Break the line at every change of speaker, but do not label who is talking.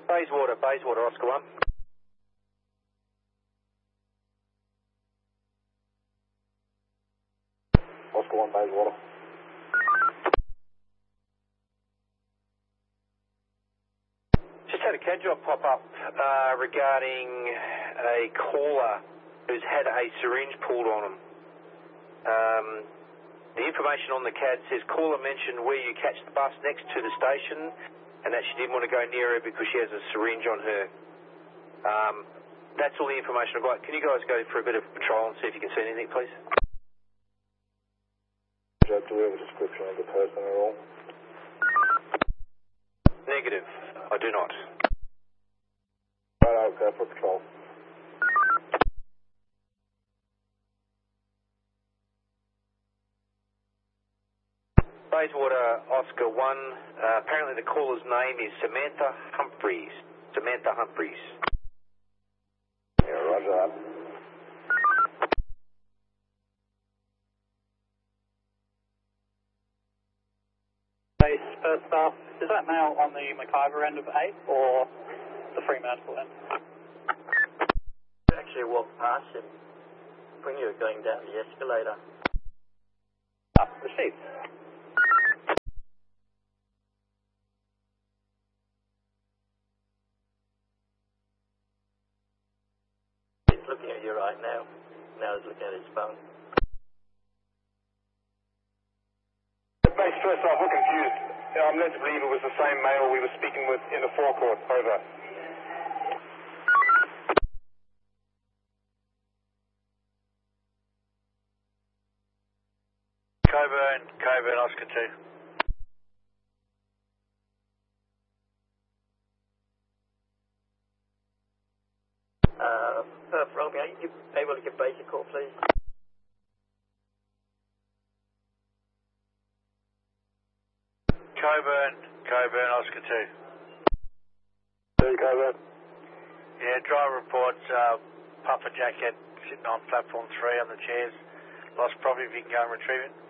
Bayswater, Oscar 1.
Oscar 1, Bayswater.
Just had a CAD job pop up regarding a caller who's had a syringe pulled on him. The information on the CAD says caller mentioned where you catch the bus next to the station and that she didn't want to go near her because she has a syringe on her. That's all the information I've got. Can you guys go for a bit of patrol and see if you can see anything, please?
Do we have a description of the person at all?
Negative. I do not.
Right, go for patrol.
Bayswater, Oscar 1. Apparently the caller's name is Samantha Humphreys. Samantha Humphreys.
Yeah, roger that.
First staff, is that now on the McIver end of 8 or the Fremantle end?
You actually walked past him when you were going down the escalator.
Received.
He's looking at you right now. Now he's looking at his phone.
Base first off, we're confused. I'm led to believe it was the same male we were speaking with in the forecourt. Over.
Coburn, Oscar 2.
Romeo, are you able to get basic call, please?
Coburn, Oscar 2.
There you go, then.
Yeah, driver reports, puffer jacket sitting on platform 3 on the chairs. Lost property, if you can go and retrieve it.